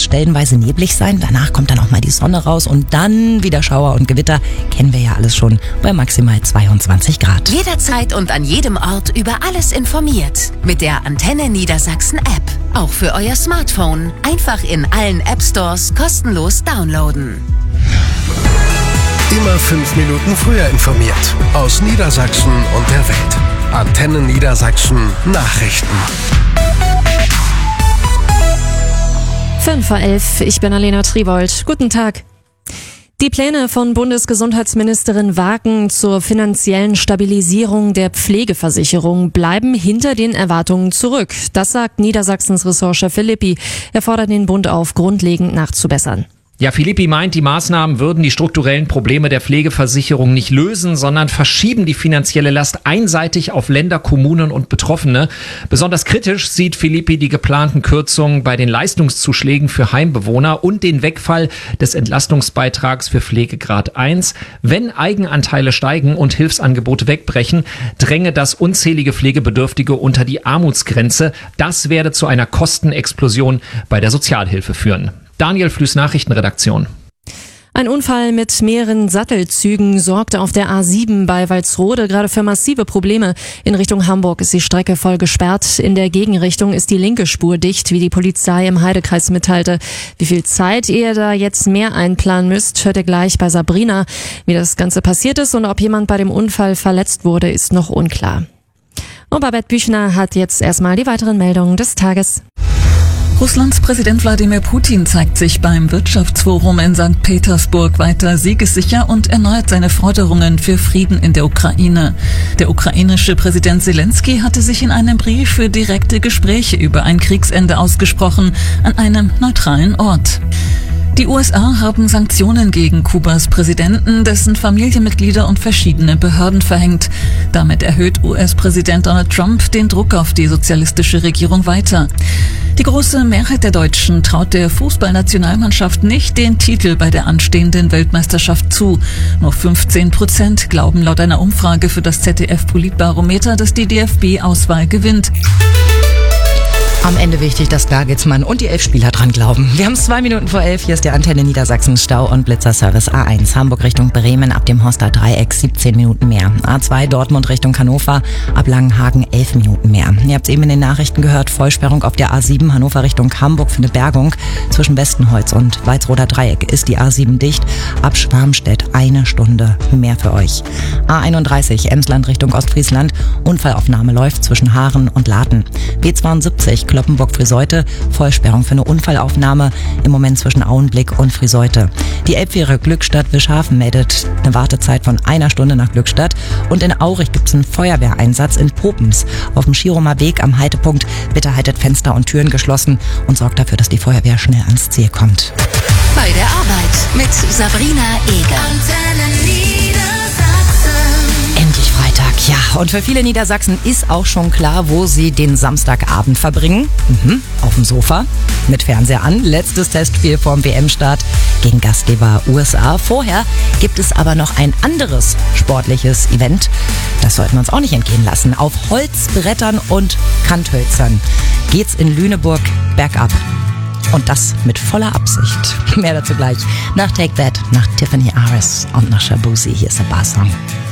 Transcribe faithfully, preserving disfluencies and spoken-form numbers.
stellenweise neblig sein. Danach kommt dann auch mal die Sonne raus und dann wieder Schauer und Gewitter. Kennen wir ja alles schon bei maximal zweiundzwanzig Grad. Jederzeit und an jedem Ort über alles informiert. Mit der Antenne Niedersachsen App. Auch für euer Smartphone. Einfach in allen App Stores kostenlos downloaden. Immer fünf Minuten früher informiert. Aus Niedersachsen und der Welt. Antenne Niedersachsen Nachrichten. fünf vor elf, ich bin Alena Triwold. Guten Tag. Die Pläne von Bundesgesundheitsministerin Wagen zur finanziellen Stabilisierung der Pflegeversicherung bleiben hinter den Erwartungen zurück. Das sagt Niedersachsens Ressortchef Philippi. Er fordert den Bund auf, grundlegend nachzubessern. Ja, Philippi meint, die Maßnahmen würden die strukturellen Probleme der Pflegeversicherung nicht lösen, sondern verschieben die finanzielle Last einseitig auf Länder, Kommunen und Betroffene. Besonders kritisch sieht Philippi die geplanten Kürzungen bei den Leistungszuschlägen für Heimbewohner und den Wegfall des Entlastungsbeitrags für Pflegegrad eins. Wenn Eigenanteile steigen und Hilfsangebote wegbrechen, dränge das unzählige Pflegebedürftige unter die Armutsgrenze. Das werde zu einer Kostenexplosion bei der Sozialhilfe führen. Daniel Flüß, Nachrichtenredaktion. Ein Unfall mit mehreren Sattelzügen sorgte auf der A sieben bei Walsrode gerade für massive Probleme. In Richtung Hamburg ist die Strecke voll gesperrt. In der Gegenrichtung ist die linke Spur dicht, wie die Polizei im Heidekreis mitteilte. Wie viel Zeit ihr da jetzt mehr einplanen müsst, hört ihr gleich bei Sabrina. Wie das Ganze passiert ist und ob jemand bei dem Unfall verletzt wurde, ist noch unklar. Und Babette Büchner hat jetzt erstmal die weiteren Meldungen des Tages. Russlands Präsident Wladimir Putin zeigt sich beim Wirtschaftsforum in Sankt Petersburg weiter siegessicher und erneuert seine Forderungen für Frieden in der Ukraine. Der ukrainische Präsident Zelensky hatte sich in einem Brief für direkte Gespräche über ein Kriegsende ausgesprochen, an einem neutralen Ort. Die U S A haben Sanktionen gegen Kubas Präsidenten, dessen Familienmitglieder und verschiedene Behörden verhängt. Damit erhöht U S-Präsident Donald Trump den Druck auf die sozialistische Regierung weiter. Die große Mehrheit der Deutschen traut der Fußballnationalmannschaft nicht den Titel bei der anstehenden Weltmeisterschaft zu. Nur fünfzehn Prozent glauben laut einer Umfrage für das Z D F-Politbarometer, dass die D F B-Auswahl gewinnt. Am Ende wichtig, dass Nagelsmann und die Elfspieler dran glauben. Wir haben es zwei Minuten vor elf. Hier ist der Antenne Niedersachsen Stau- und Blitzerservice A eins. Hamburg Richtung Bremen ab dem Horster Dreieck siebzehn Minuten mehr. A zwei Dortmund Richtung Hannover ab Langenhagen elf Minuten mehr. Ihr habt es eben in den Nachrichten gehört. Vollsperrung auf der A sieben Hannover Richtung Hamburg findet Bergung. Zwischen Westenholz und Walsroder Dreieck ist die A sieben dicht. Ab Schwarmstedt eine Stunde mehr für euch. A einunddreißig Emsland Richtung Ostfriesland. Unfallaufnahme läuft zwischen Haaren und Laten. B zweiundsiebzig Kloppenburg-Friseute, Vollsperrung für eine Unfallaufnahme im Moment zwischen Auenblick und Friseute. Die Elbfähre Glückstadt-Wischhafen meldet eine Wartezeit von einer Stunde nach Glückstadt. Und in Aurich gibt es einen Feuerwehreinsatz in Popens. Auf dem Schiromer Weg am Haltepunkt bitte haltet Fenster und Türen geschlossen und sorgt dafür, dass die Feuerwehr schnell ans Ziel kommt. Bei der Arbeit mit Sabrina Eger. Endlich Freitag, ja. Und für viele Niedersachsen ist auch schon klar, wo sie den Samstagabend verbringen. Mhm, auf dem Sofa, mit Fernseher an. Letztes Testspiel vorm W M-Start gegen Gastgeber U S A. Vorher gibt es aber noch ein anderes sportliches Event. Das sollten wir uns auch nicht entgehen lassen. Auf Holzbrettern und Kanthölzern geht's in Lüneburg bergab. Und das mit voller Absicht. Mehr dazu gleich nach Take That, nach Tiffany Aris und nach Shabuzi. Hier ist der Bar-Song.